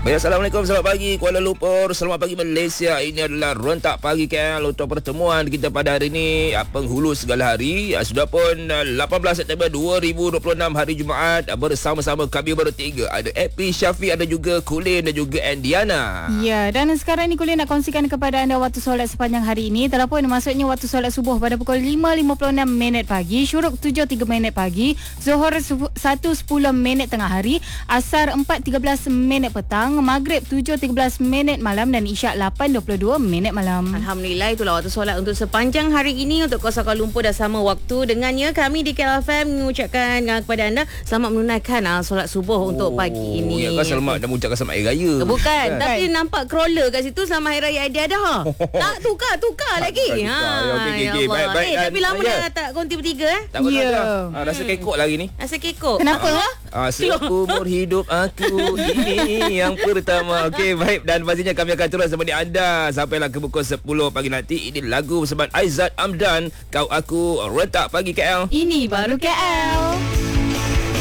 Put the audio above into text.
Baik, Assalamualaikum, selamat pagi Kuala Lumpur, selamat pagi Malaysia. Ini adalah Rentak Pagi KL untuk pertemuan kita pada hari ini, penghulu segala hari. Sudah pun 18 September 2026, hari Jumaat. Bersama-sama kami bertiga, ada Epi, Syafiq, ada juga Kulin dan juga Andiana. Ya, dan sekarang ni Kulin nak kongsikan kepada anda waktu solat sepanjang hari ini. Telah pun maksudnya waktu solat subuh pada pukul 5.56 pagi, syuruk 7.3 pagi, Zuhur 1.10 tengah hari, Asar 4.13 petang, Maghrib 7.13 malam dan Isyak 8.22 malam. Alhamdulillah, itulah waktu solat untuk sepanjang hari ini. Untuk kawasan Kuala Lumpur dah sama waktu dengannya. Kami di KLFM mengucapkan kepada anda selamat menunaikan solat subuh untuk pagi ini. Ya kan, selamat dan mengucapkan selamat Hari Raya. Bukan, tapi nampak crawler kat situ selamat Hari Raya Aidiadah. Tak tukar lagi. Okey. Baik. Tapi lama dah tak konti bertiga. Tak apa. Rasa kekok lagi ni. Rasa kekok. Kenapa? Seumur hidup aku ini yang pertama. Okey, baik. Dan pastinya kami akan terus menemani anda sampailah ke pukul 10 pagi nanti. Ini lagu bersama Aizat Amdan, Kau Aku, Rentak Pagi KL. Ini baru KL.